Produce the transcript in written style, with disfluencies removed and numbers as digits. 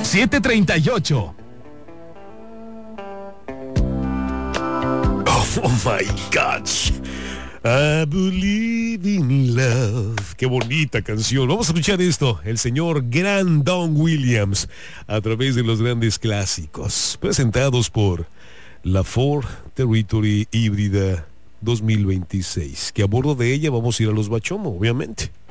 7:38. Oh my gosh. I believe in love. Qué bonita canción. Vamos a escuchar esto. El señor Don Williams a través de los grandes clásicos presentados por la Ford Territory híbrida 2026, que a bordo de ella vamos a ir a los Bachomo, obviamente.